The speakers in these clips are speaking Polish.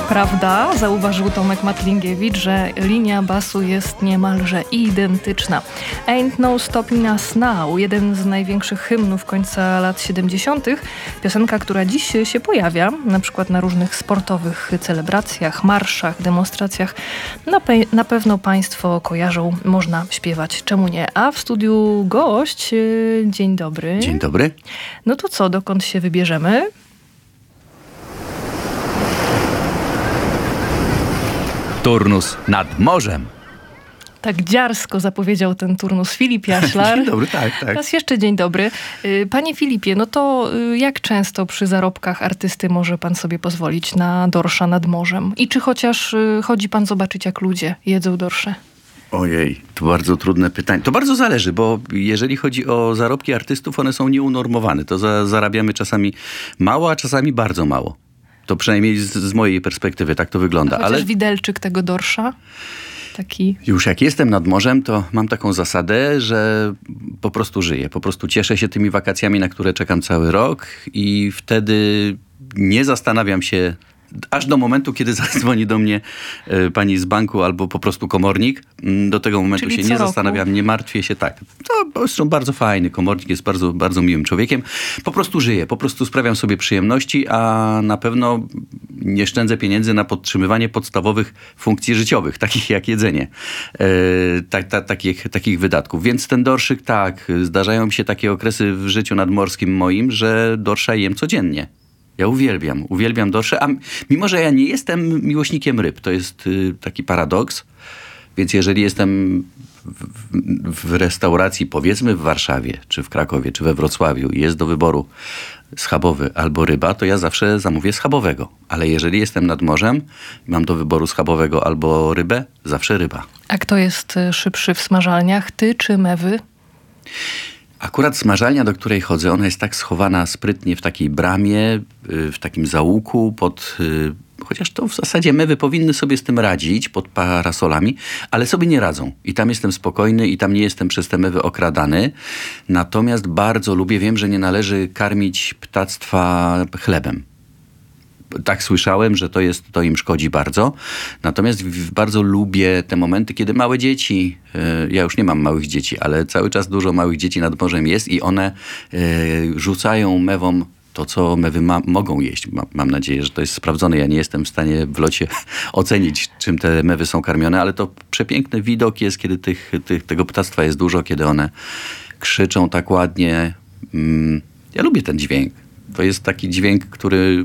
Prawda, zauważył Tomek Matlingiewicz, że linia basu jest niemalże identyczna. Ain't No Stopping Us Now, jeden z największych hymnów końca lat 70. Piosenka, która dziś się pojawia, na przykład na różnych sportowych celebracjach, marszach, demonstracjach. Na pewno Państwo kojarzą, można śpiewać, czemu nie. A w studiu gość, dzień dobry. Dzień dobry. No to co, dokąd się wybierzemy? Turnus nad morzem. Tak dziarsko zapowiedział ten turnus Filip Jaślar. Dzień dobry, tak. Raz jeszcze dzień dobry. Panie Filipie, no to jak często przy zarobkach artysty może pan sobie pozwolić na dorsza nad morzem? I czy chociaż chodzi pan zobaczyć, jak ludzie jedzą dorsze? Ojej, to bardzo trudne pytanie. To bardzo zależy, bo jeżeli chodzi o zarobki artystów, one są nieunormowane. To zarabiamy czasami mało, a czasami bardzo mało. To przynajmniej z mojej perspektywy tak to wygląda. A chociaż widelczyk tego dorsza? Taki... Już jak jestem nad morzem, to mam taką zasadę, że po prostu żyję. Po prostu cieszę się tymi wakacjami, na które czekam cały rok i wtedy nie zastanawiam się aż do momentu, kiedy zadzwoni do mnie pani z banku albo po prostu komornik. Do tego momentu Czyli się nie zastanawiam, nie martwię się. Tak, to zresztą bardzo fajny komornik, jest bardzo, bardzo miłym człowiekiem. Po prostu żyję, po prostu sprawiam sobie przyjemności, a na pewno nie szczędzę pieniędzy na podtrzymywanie podstawowych funkcji życiowych, takich jak jedzenie. Takich wydatków. Więc ten dorszyk, tak, zdarzają mi się takie okresy w życiu nadmorskim moim, że dorsza jem codziennie. Ja uwielbiam dorsze, a mimo, że ja nie jestem miłośnikiem ryb, to jest taki paradoks, więc jeżeli jestem w restauracji, powiedzmy w Warszawie, czy w Krakowie, czy we Wrocławiu i jest do wyboru schabowy albo ryba, to ja zawsze zamówię schabowego. Ale jeżeli jestem nad morzem, mam do wyboru schabowego albo rybę, zawsze ryba. A kto jest szybszy w smażalniach, ty czy mewy? Akurat smażalnia, do której chodzę, ona jest tak schowana sprytnie w takiej bramie, w takim załuku, chociaż to w zasadzie mewy powinny sobie z tym radzić, pod parasolami, ale sobie nie radzą. I tam jestem spokojny i tam nie jestem przez te mewy okradany. Natomiast bardzo lubię, wiem, że nie należy karmić ptactwa chlebem. Tak słyszałem, że to im szkodzi bardzo. Natomiast bardzo lubię te momenty, kiedy małe dzieci, ja już nie mam małych dzieci, ale cały czas dużo małych dzieci nad morzem jest i one rzucają mewom to, co mewy mogą jeść. Mam nadzieję, że to jest sprawdzone. Ja nie jestem w stanie w locie ocenić, czym te mewy są karmione, ale to przepiękny widok jest, kiedy tego ptactwa jest dużo, kiedy one krzyczą tak ładnie. Ja lubię ten dźwięk. To jest taki dźwięk, który...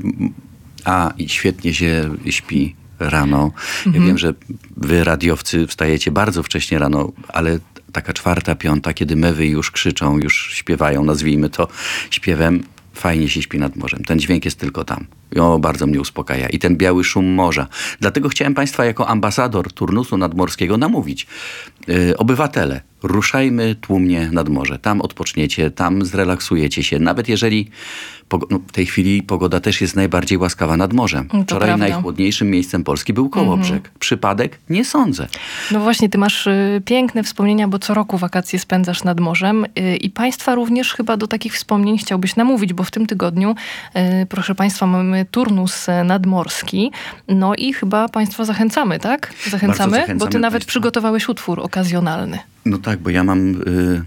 i świetnie się śpi rano. Ja wiem, że wy radiowcy wstajecie bardzo wcześnie rano, ale taka 4, 5, kiedy mewy już krzyczą, już śpiewają, nazwijmy to śpiewem, fajnie się śpi nad morzem. Ten dźwięk jest tylko tam. Bardzo mnie uspokaja. I ten biały szum morza. Dlatego chciałem Państwa jako ambasador turnusu nadmorskiego namówić. Obywatele, ruszajmy tłumnie nad morze. Tam odpoczniecie, tam zrelaksujecie się. Nawet jeżeli w tej chwili pogoda też jest najbardziej łaskawa nad morzem. Wczoraj prawda. Najchłodniejszym miejscem Polski był Kołobrzeg. Przypadek? Nie sądzę. No właśnie, ty masz piękne wspomnienia, bo co roku wakacje spędzasz nad morzem i Państwa również chyba do takich wspomnień chciałbyś namówić, bo w tym tygodniu, proszę Państwa, mamy turnus nadmorski. No i chyba Państwa zachęcamy, tak? Zachęcamy, bo ty nawet przygotowałeś utwór okazjonalny. No tak, bo ja mam,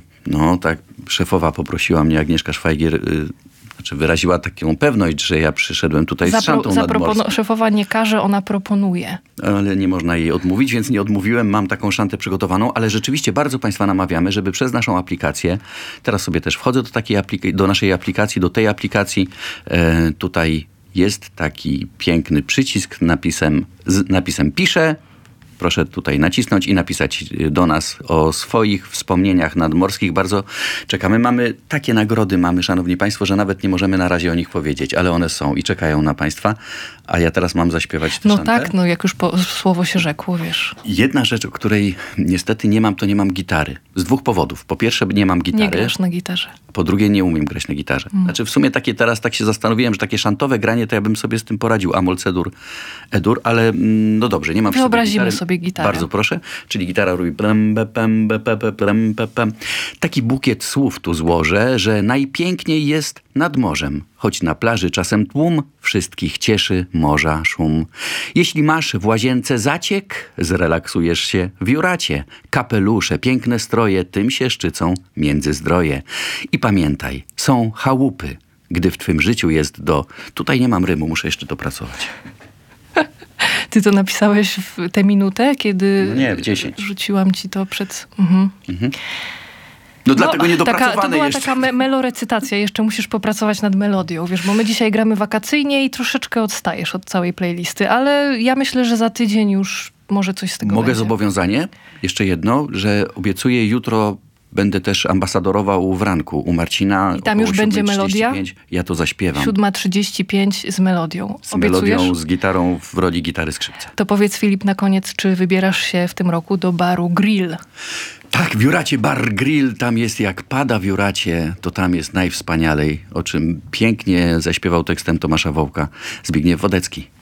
szefowa poprosiła mnie, Agnieszka Szwajgier, wyraziła taką pewność, że ja przyszedłem tutaj z szantą nadmorską. Szefowa nie każe, ona proponuje. Ale nie można jej odmówić, więc nie odmówiłem. Mam taką szantę przygotowaną, ale rzeczywiście bardzo Państwa namawiamy, żeby przez naszą aplikację, teraz sobie też wchodzę do naszej aplikacji, do tej aplikacji, tutaj jest taki piękny przycisk z napisem piszę. Proszę tutaj nacisnąć i napisać do nas o swoich wspomnieniach nadmorskich. Bardzo czekamy. Mamy takie nagrody, szanowni Państwo, że nawet nie możemy na razie o nich powiedzieć, ale one są i czekają na Państwa. A ja teraz mam zaśpiewać tę szantę. Tak, jak już słowo się rzekło, wiesz. Jedna rzecz, o której niestety nie mam, to nie mam gitary. Z 2 powodów. Po pierwsze, nie mam gitary. Nie grasz na gitarze. Po drugie, nie umiem grać na gitarze. Znaczy w sumie teraz tak się zastanowiłem, że takie szantowe granie, to ja bym sobie z tym poradził. Amol, C-dur, E-dur, ale no dobrze, nie mam Wyobrazimy sobie gitarę. Bardzo proszę. Czyli gitara robi taki bukiet słów tu złożę, że najpiękniej jest nad morzem. choć na plaży czasem tłum, wszystkich cieszy morza szum. Jeśli masz w łazience zaciek, zrelaksujesz się w juracie. Kapelusze, piękne stroje, tym się szczycą międzyzdroje. I pamiętaj, są chałupy, gdy w twym życiu jest do... Tutaj nie mam rymu, muszę jeszcze dopracować. Ty to napisałeś w tę minutę, kiedy No nie, w 10. rzuciłam ci to przed... No dlatego niedopracowane to była jeszcze. taka melorecytacja. Jeszcze musisz popracować nad melodią, wiesz, bo my dzisiaj gramy wakacyjnie i troszeczkę odstajesz od całej playlisty, ale ja myślę, że za tydzień już może coś z tego Mogę będzie. zobowiązanie? Jeszcze jedno, że obiecuję jutro będę też ambasadorował w ranku u Marcina. I tam już będzie melodia? Ja to zaśpiewam. 7:35 z melodią. Z melodią, z gitarą w roli gitary skrzypca. To powiedz, Filip, na koniec, czy wybierasz się w tym roku do baru Grill? Tak, w Juracie Bar Grill, tam jest jak pada w Juracie, to tam jest najwspanialej, o czym pięknie zaśpiewał tekstem Tomasza Wołka Zbigniew Wodecki.